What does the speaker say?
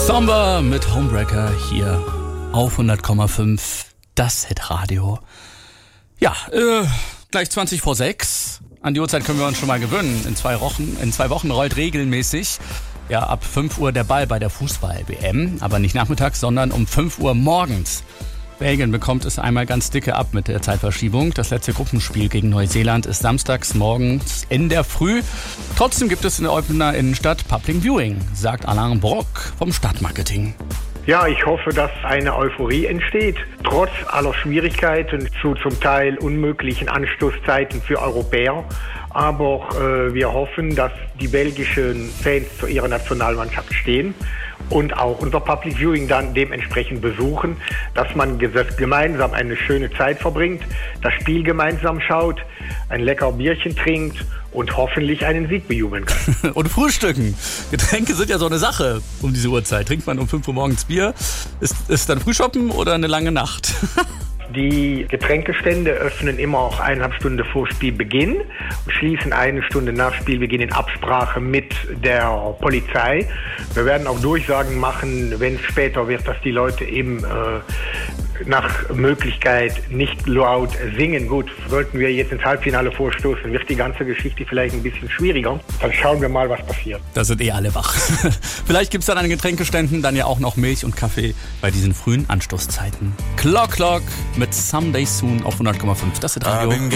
Samba mit Homebreaker hier auf 100,5, das Hitradio. Ja, gleich 20 vor 6. An die Uhrzeit können wir uns schon mal gewöhnen. In 2 Wochen rollt regelmäßig ab 5 Uhr der Ball bei der Fußball-WM. Aber nicht nachmittags, sondern um 5 Uhr morgens. Belgien bekommt es einmal ganz dicke ab mit der Zeitverschiebung. Das letzte Gruppenspiel gegen Neuseeland ist samstags morgens in der Früh. Trotzdem gibt es in der Eupener Innenstadt Public Viewing, sagt Alain Brock vom Stadtmarketing. Ja, ich hoffe, dass eine Euphorie entsteht, trotz aller Schwierigkeiten zu zum Teil unmöglichen Anstoßzeiten für Europäer. Aber wir hoffen, dass die belgischen Fans zu ihrer Nationalmannschaft stehen und auch unser Public Viewing dann dementsprechend besuchen, dass man gemeinsam eine schöne Zeit verbringt, das Spiel gemeinsam schaut, ein lecker Bierchen trinkt und hoffentlich einen Sieg bejubeln kann. Und frühstücken. Getränke sind ja so eine Sache um diese Uhrzeit. Trinkt man um 5 Uhr morgens Bier? Ist dann Frühschoppen oder eine lange Nacht? Die Getränkestände öffnen immer auch 1,5 Stunden vor Spielbeginn und schließen 1 Stunde nach Spielbeginn in Absprache mit der Polizei. Wir werden auch Durchsagen machen, wenn es später wird, dass die Leute eben nach Möglichkeit nicht laut singen. Gut, sollten wir jetzt ins Halbfinale vorstoßen, wird die ganze Geschichte vielleicht ein bisschen schwieriger. Dann schauen wir mal, was passiert. Da sind alle wach. Vielleicht gibt es dann an den Getränkeständen dann ja auch noch Milch und Kaffee bei diesen frühen Anstoßzeiten. Clock mit Someday Soon auf 100,5. Das ist Radio.